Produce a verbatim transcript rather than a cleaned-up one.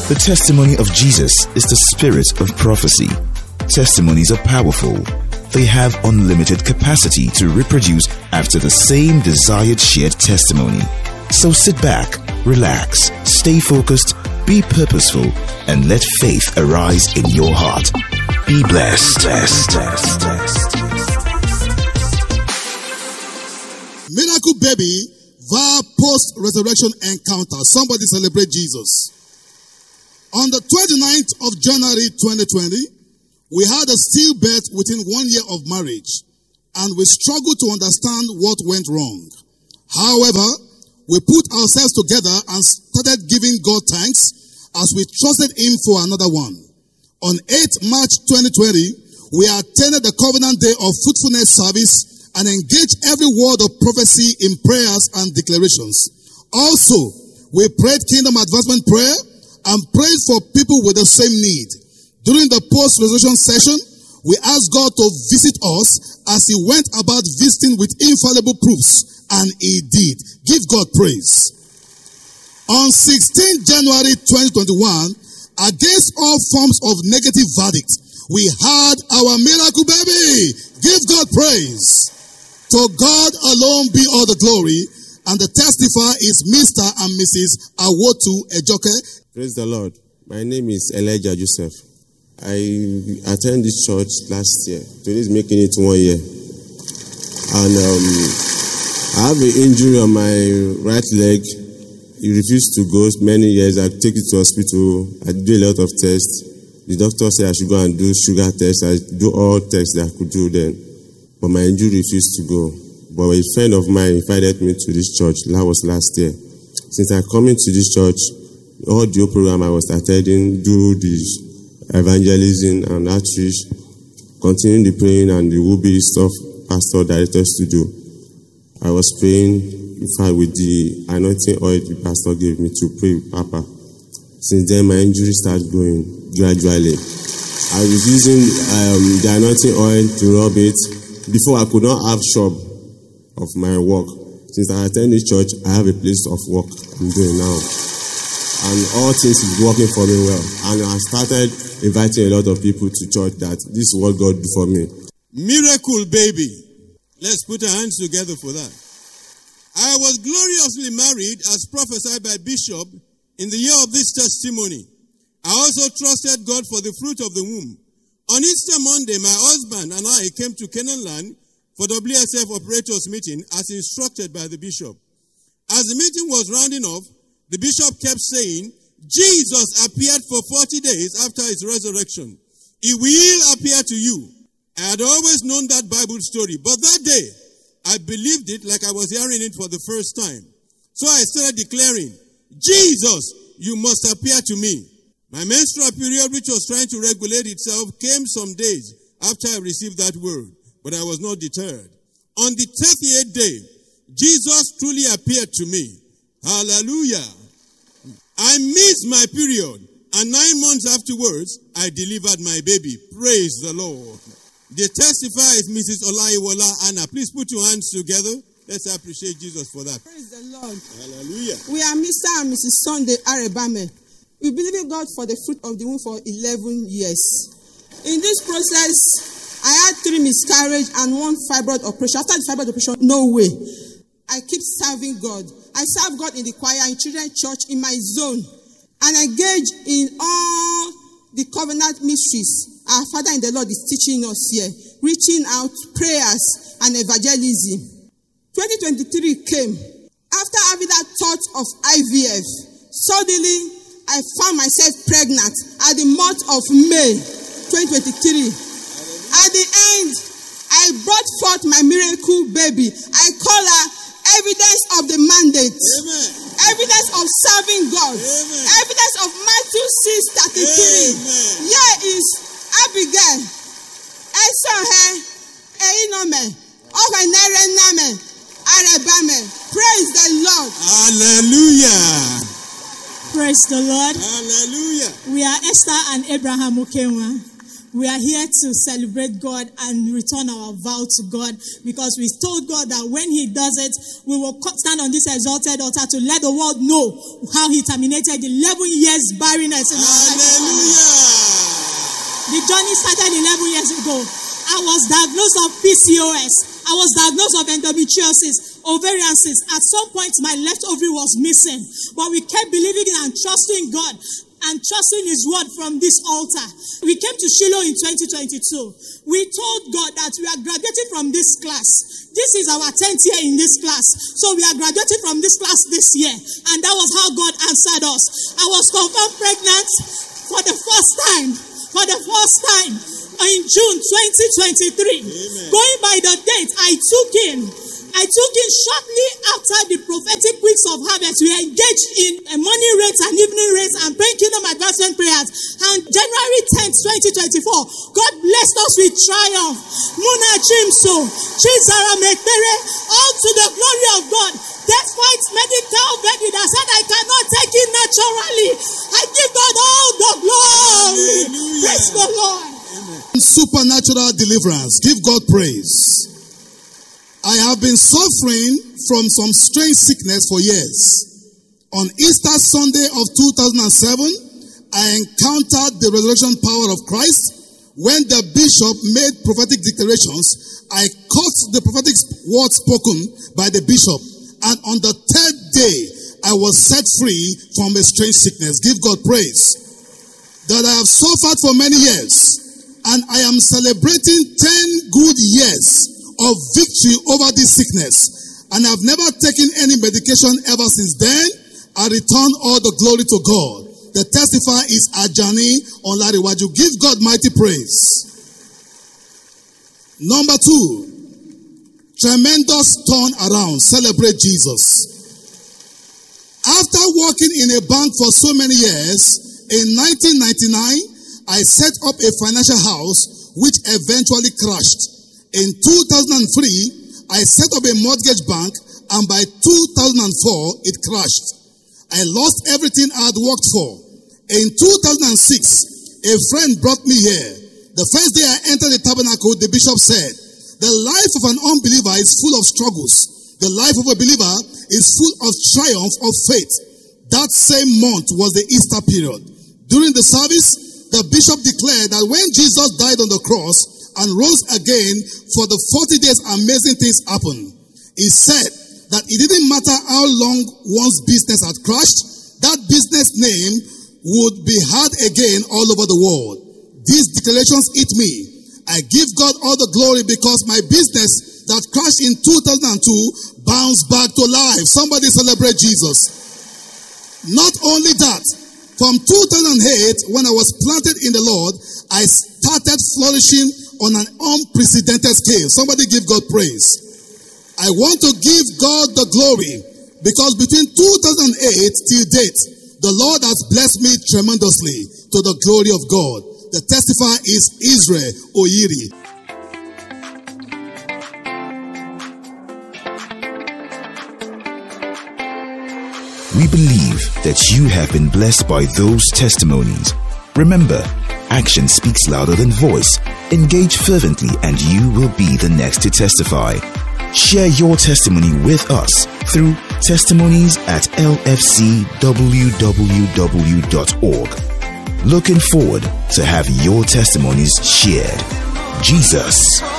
The testimony of Jesus is the spirit of prophecy. Testimonies are powerful. They have unlimited capacity to reproduce after the same desired shared testimony. So sit back, relax, stay focused, be purposeful, and let faith arise in your heart. Be blessed. blessed, blessed, blessed. Miracle Baby via post-resurrection encounter. Somebody celebrate Jesus. On the twenty-ninth of January twenty twenty, we had a stillbirth within one year of marriage, and we struggled to understand what went wrong. However, we put ourselves together and started giving God thanks as we trusted Him for another one. On the eighth of March twenty twenty, we attended the Covenant Day of Fruitfulness service and engaged every word of prophecy in prayers and declarations. Also, we prayed Kingdom Advancement Prayer and prayed for people with the same need. During the post-resurrection session, we asked God to visit us as He went about visiting with infallible proofs, and He did. Give God praise. On the sixteenth of January twenty twenty-one, against all forms of negative verdict, we had our miracle baby. Give God praise. To God alone be all the glory, and the testifier is Mister and Missus Awotu Ejoke. Praise the Lord. My name is Elijah Joseph. I attended this church last year. Today is making it one year. And um, I have an injury on my right leg. It refused to go many years. I take it to hospital. I do a lot of tests. The doctor said I should go and do sugar tests. I do all tests that I could do then. But my injury refused to go. But a friend of mine invited me to this church. That was last year. Since I come into this church, all the program I was attending, do this evangelism and outreach, continuing the praying and the will-be stuff pastor directed us to do. I was praying, in fact, with the anointing oil the pastor gave me to pray with Papa. Since then, my injury started going gradually. I was using um, the anointing oil to rub it. Before, I could not have shop of my work. Since I attend this church, I have a place of work I'm doing now. And all things is working for me well. And I started inviting a lot of people to church that this is what God do for me. Miracle baby. Let's put our hands together for that. I was gloriously married as prophesied by Bishop in the year of this testimony. I also trusted God for the fruit of the womb. On Easter Monday, my husband and I came to Canaan Land for W S F operators meeting as instructed by the bishop. As the meeting was rounding off, the bishop kept saying, Jesus appeared for forty days after his resurrection. He will appear to you. I had always known that Bible story, but that day, I believed it like I was hearing it for the first time. So I started declaring, Jesus, you must appear to me. My menstrual period, which was trying to regulate itself, came some days after I received that word, but I was not deterred. On the thirtieth day, Jesus truly appeared to me. Hallelujah. I missed my period, and nine months afterwards, I delivered my baby. Praise the Lord. The testifier is Missus Olaiwola Anna. Please put your hands together. Let's appreciate Jesus for that. Praise the Lord. Hallelujah. We are Mister and Missus Sunday Arebame. We believe in God for the fruit of the womb for eleven years. In this process, I had three miscarriages and one fibroid operation. After the fibroid operation, no way. I keep serving God. I serve God in the choir, in children's church, in my zone, and engage in all the covenant mysteries. Our Father in the Lord is teaching us here, reaching out prayers and evangelism. twenty twenty-three came. After having that thought of I V F, suddenly I found myself pregnant at the month of May twenty twenty-three. At the end, I brought forth my miracle baby. I call her evidence of the mandate. Amen. Evidence of serving God. Amen. Evidence of Matthew six thirty-three. Amen. Here is Abigail. Esohe. Einome. Ovenere name. Arebame. Praise the Lord. Hallelujah. Praise the Lord. Hallelujah. We are Esther and Abraham Okenwa. We are here to celebrate God and return our vow to God, because we told God that when He does it, we will stand on this exalted altar to let the world know how He terminated eleven years barrenness in our life. The journey started eleven years ago. I was diagnosed of P C O S. I was diagnosed of endometriosis, ovarian cyst. At some point, my left ovary was missing. But we kept believing and trusting God and trusting His word from this altar. We came to Shiloh in twenty twenty-two. We told God that we are graduating from this class. This is our tenth year in this class. So we are graduating from this class this year. And that was how God answered us. I was confirmed pregnant for the first time. For the first time. In June twenty twenty-three, Amen. Going by the date I took in, I took in shortly after the prophetic weeks of harvest. We engaged in a morning rates and evening rates and praying kingdom advancement prayers. And January tenth, twenty twenty-four, God blessed us with triumph. Muna Chimso, Chizara Mekbere, all to the glory of God. Despite medical baby that said I cannot take it naturally, I give God all the glory. Hallelujah. Praise the Lord. Supernatural deliverance. Give God praise. I have been suffering from some strange sickness for years. On Easter Sunday of two thousand seven, I encountered the resurrection power of Christ. When the bishop made prophetic declarations, I caught the prophetic word spoken by the bishop. And on the third day, I was set free from a strange sickness. Give God praise. That I have suffered for many years. And I am celebrating ten good years of victory over this sickness. And I've never taken any medication ever since then. I return all the glory to God. The testifier is Ajani Olariwaju. Give God mighty praise. Number two, tremendous turn around. Celebrate Jesus. After working in a bank for so many years, in nineteen ninety-nine, I set up a financial house which eventually crashed. In two thousand three, I set up a mortgage bank, and by two thousand four, it crashed. I lost everything I had worked for. In two thousand six, a friend brought me here. The first day I entered the tabernacle, the bishop said, the life of an unbeliever is full of struggles. The life of a believer is full of triumph of faith. That same month was the Easter period. During the service, the bishop declared that when Jesus died on the cross and rose again, for the forty days amazing things happened. He said that it didn't matter how long one's business had crashed, that business name would be heard again all over the world. These declarations hit me. I give God all the glory because my business that crashed in two thousand two bounced back to life. Somebody celebrate Jesus. Not only that, from two thousand eight, when I was planted in the Lord, I started flourishing on an unprecedented scale. Somebody give God praise. I want to give God the glory because between two thousand eight till date, the Lord has blessed me tremendously to the glory of God. The testifier is Israel Oyiri. We believe that you have been blessed by those testimonies. Remember, action speaks louder than voice. Engage fervently and you will be the next to testify. Share your testimony with us through testimonies at l f c w w w dot org. Looking forward to have your testimonies shared. Jesus